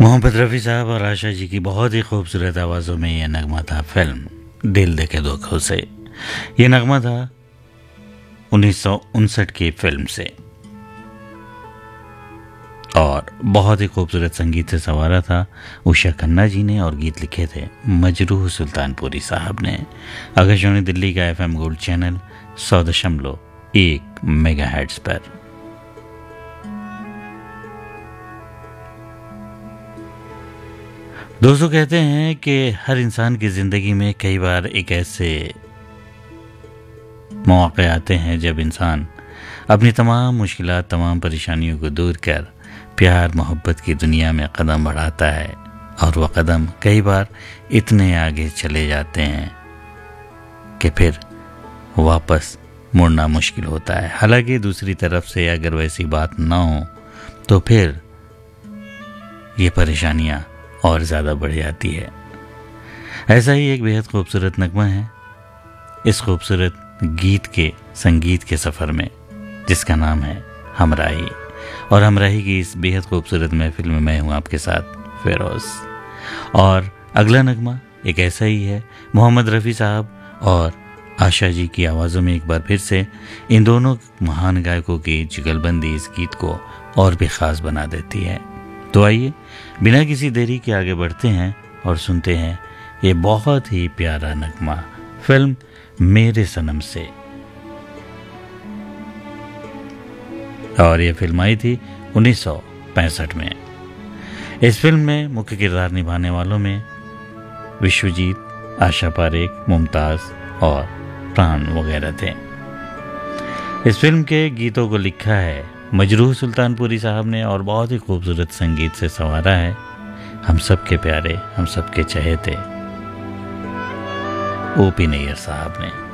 मोहम्मद रफ़ी साहब और आशा जी की बहुत ही खूबसूरत आवाज़ों में यह नगमा था फिल्म दिल देके धोखों से। ये नगमा था 1959 की फिल्म से और बहुत ही खूबसूरत संगीत से संवारा था उषा खन्ना जी ने और गीत लिखे थे मजरूह सुल्तानपुरी साहब ने। आकाशवाणी दिल्ली का FM गोल्ड चैनल 100.1 मेगाहर्ट्ज़ पर। दोस्तों, कहते हैं कि हर इंसान की ज़िंदगी में कई बार एक ऐसे मौके आते हैं जब इंसान अपनी तमाम मुश्किलात, तमाम परेशानियों को दूर कर प्यार मोहब्बत की दुनिया में कदम बढ़ाता है और वह कदम कई बार इतने आगे चले जाते हैं कि फिर वापस मुड़ना मुश्किल होता है। हालांकि दूसरी तरफ से अगर वैसी बात ना हो तो फिर ये परेशानियां और ज़्यादा बढ़ जाती है। ऐसा ही एक बेहद खूबसूरत नगमा है इस खूबसूरत गीत के संगीत के सफ़र में, जिसका नाम है हमराही। और हमराही की इस बेहद खूबसूरत महफिल में मैं हूँ आपके साथ फिरोज़। और अगला नगमा एक ऐसा ही है, मोहम्मद रफ़ी साहब और आशा जी की आवाज़ों में एक बार फिर से इन दोनों महान गायकों की जुगलबंदी इस गीत को और भी ख़ास बना देती है। तो आइए बिना किसी देरी के आगे बढ़ते हैं और सुनते हैं ये बहुत ही प्यारा नगमा फिल्म मेरे सनम से। और ये फिल्म आई थी 1965 में। इस फिल्म में मुख्य किरदार निभाने वालों में विश्वजीत, आशा पारेख, मुमताज़ और प्राण वगैरह थे। इस फिल्म के गीतों को लिखा है मजरूह सुल्तानपुरी साहब ने और बहुत ही खूबसूरत संगीत से संवारा है हम सब के प्यारे, हम सब के चहेते O.P. नैयर साहब ने।